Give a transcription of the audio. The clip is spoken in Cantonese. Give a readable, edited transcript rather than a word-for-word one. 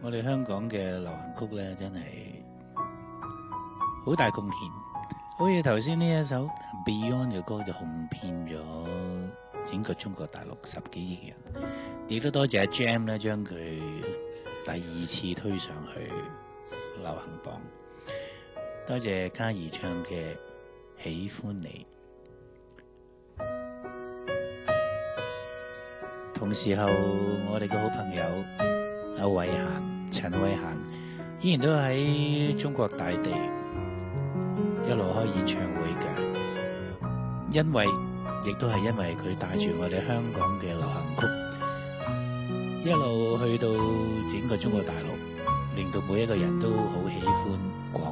我哋香港嘅流行曲咧，真係好大貢獻。好似頭先呢一首 Beyond 嘅歌就紅遍咗整個中國大陸10幾億人，亦都多謝阿 Jam 咧將佢第2次推上去流行榜。多謝嘉怡唱嘅《喜歡你》。同時候，我哋嘅好朋友阿慧嫻、陳慧嫻依然都喺中國大地一路開演唱會嘅，亦都係因為佢帶住我哋香港嘅流行曲，一路去到整個中國大陸，令到每一個人都好喜歡廣